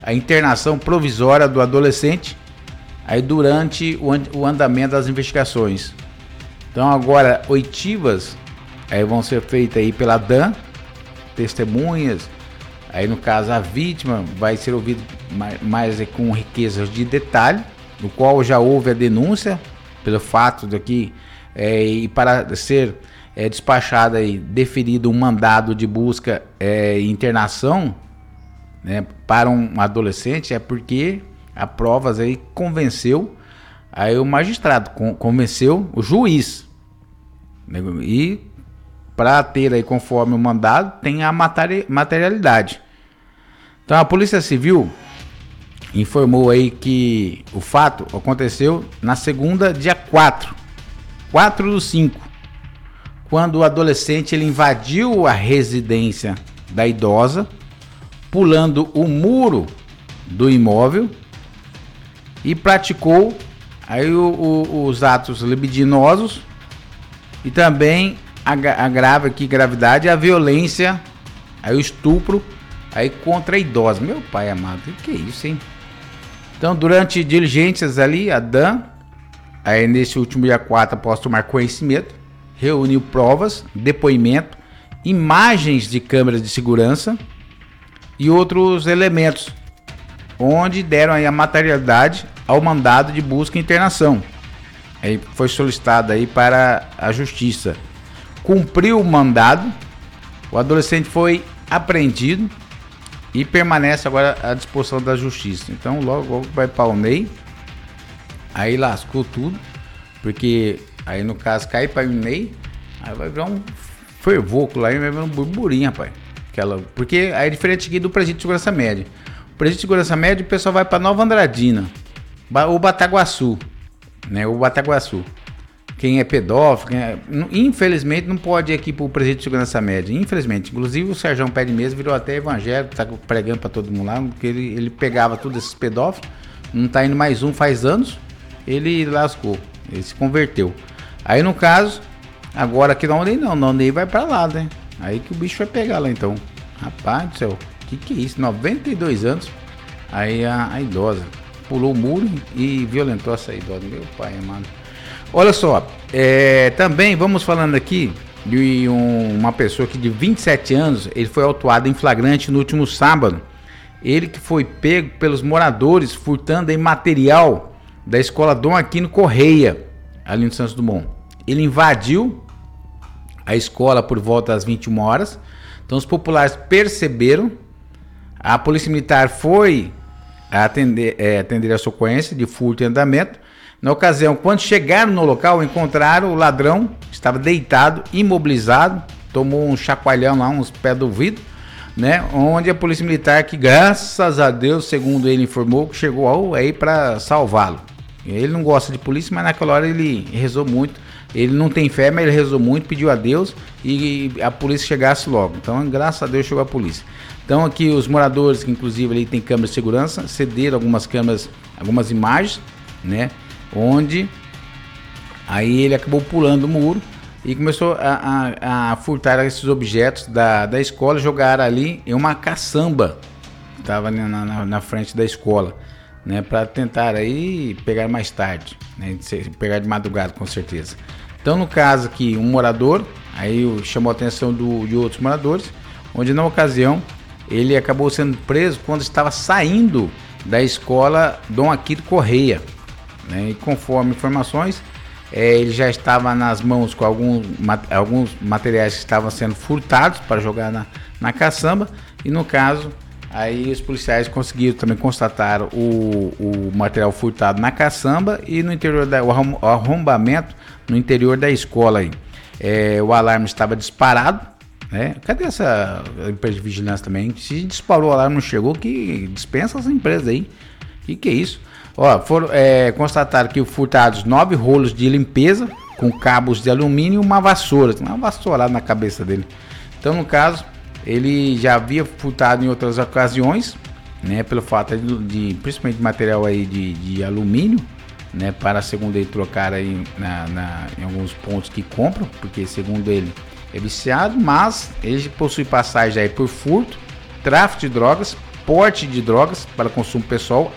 a internação provisória do adolescente aí durante o andamento das investigações. Então agora oitivas aí vão ser feitas aí pela DAN, testemunhas, aí no caso a vítima vai ser ouvida mais com riquezas de detalhe, no qual já houve a denúncia pelo fato de que e para ser despachado aí, deferido um mandado de busca e internação, né, para um adolescente, é porque a provas aí convenceu aí o magistrado, convenceu o juiz, né, e para ter aí conforme o mandado tem a materialidade. Então a Polícia Civil informou aí que o fato aconteceu na segunda, dia 4/5, quando o adolescente ele invadiu a residência da idosa, pulando o muro do imóvel e praticou aí os atos libidinosos e também a gravidade, a violência, aí o estupro aí contra a idosa. Meu pai amado, que é isso, hein? Então, durante diligências ali, a DAN, aí nesse último dia 4, após tomar conhecimento, reuniu provas, depoimento, imagens de câmeras de segurança e outros elementos, onde deram aí a materialidade ao mandado de busca e internação. Aí foi solicitado aí para a justiça. Cumpriu o mandado, o adolescente foi apreendido e permanece agora à disposição da justiça. Então logo vai para o NEI, aí lascou tudo, porque aí no caso cai para o NEI, aí vai virar um fervoco lá e vai virar um burburinho, rapaz. Porque aí é diferente aqui do presídio de segurança média. O presídio de segurança média o pessoal vai para Nova Andradina, ou Bataguaçu, né? O Bataguaçu. Quem é pedófilo, infelizmente não pode ir aqui pro presídio de segurança média, infelizmente. Inclusive o Sérgio Pé de Mesa virou até evangélico, tá pregando para todo mundo lá, porque ele pegava todos esses pedófilos, não tá indo mais um faz anos, ele lascou, ele se converteu. Aí no caso, agora aqui não nem vai para lá, né? Aí que o bicho vai pegar lá então. Rapaz do céu, que é isso? 92 anos. Aí a idosa pulou o muro e violentou essa idosa. Meu pai amado. Olha só, também vamos falando aqui de uma pessoa aqui de 27 anos. Ele foi autuado em flagrante no último sábado. Ele que foi pego pelos moradores furtando em material da escola Dom Aquino Correia, ali no Santos Dumont. Ele invadiu a escola por volta das 21 horas. Então os populares perceberam, a polícia militar foi atender a ocorrência de furto em andamento. Na ocasião, quando chegaram no local, encontraram o ladrão, estava deitado, imobilizado, tomou um chacoalhão lá, uns pés do vidro, né? Onde a polícia militar, que graças a Deus, segundo ele informou, chegou aí para salvá-lo. Ele não gosta de polícia, mas naquela hora ele rezou muito. Ele não tem fé, mas ele rezou muito, pediu a Deus e a polícia chegasse logo. Então, graças a Deus, chegou a polícia. Então, aqui os moradores, que inclusive ali tem câmeras de segurança, cederam algumas câmeras, algumas imagens, né? Onde aí ele acabou pulando o muro e começou a furtar esses objetos da escola, jogar ali em uma caçamba que estava na frente da escola, né? Para tentar aí pegar mais tarde, né? Pegar de madrugada com certeza. Então, no caso aqui, um morador aí chamou a atenção de outros moradores, onde na ocasião ele acabou sendo preso quando estava saindo da escola Dom Aquino Correia, né? E conforme informações, ele já estava nas mãos com alguns materiais que estavam sendo furtados para jogar na caçamba, e no caso aí os policiais conseguiram também constatar o material furtado na caçamba e no interior o arrombamento no interior da escola aí. O alarme estava disparado, né? Cadê essa empresa de vigilância também? Se disparou o alarme, não chegou, que dispensa essa empresa aí. Que é isso? Ó, foram constataram que furtados 9 rolos de limpeza com cabos de alumínio e uma vassourada na cabeça dele. Então, no caso, ele já havia furtado em outras ocasiões, né, pelo fato de principalmente material aí de alumínio, né, para, segundo ele, trocar aí em alguns pontos que compram, porque segundo ele é viciado, mas ele possui passagem aí por furto, tráfico de drogas porte de drogas para consumo pessoal,